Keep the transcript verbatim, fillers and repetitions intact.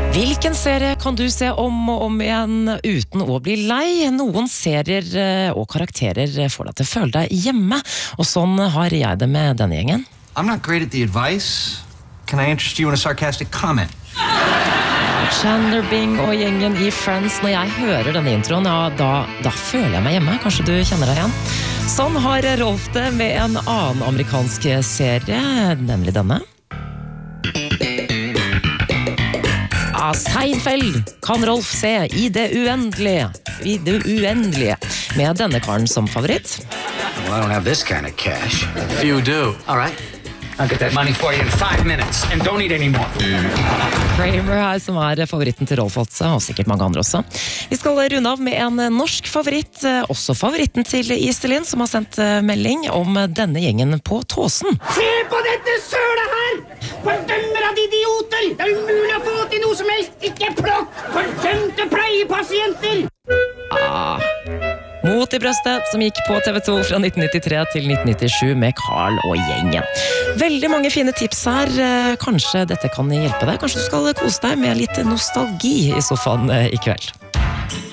Hvilken serie kan du se om og om igjen uten å bli lei? Noen serier og karakterer får deg til å føle deg hjemme, og sånn har jeg det med denne gjengen. I'm not great at the advice. Can I interest you in a sarcastic comment? Chandler Bing og gjengen i Friends. Når jeg hører denne introen, ja, da, da føler jeg meg hjemme. Kanskje du kjenner deg igjen? Sånn har Rolf det med en annen amerikansk serie, nemlig denne. Ah, Seinfeld kan Rolf se i det uendelige, i det uendelige, med denne karen som favoritt. Well, I don't have this kind of cash. If you do. All right. I'll get that money for you in five minutes, and don't eat anymore. Kramer her, som er favoritten til Rolf Holtze, og sikkert mange andre også. Vi skal runde av med en norsk favoritt, også favoritten til Iselin, som har sendt melding om denne gjengen på Tåsen. Se på dette sølet her! Fordømmer av idioter! Det er umulig å få til noe som helst! Ikke plokk! Fordømte pleiepasienter! Ah... Mot i brøstet, som gikk på T V to fra nitten nittitre til nitten nittisju med Carl og gjengen. Veldig mange fine tips her. Kanskje dette kan hjelpe deg. Kanskje du skal kose deg med litt nostalgi i sofaen i kveld.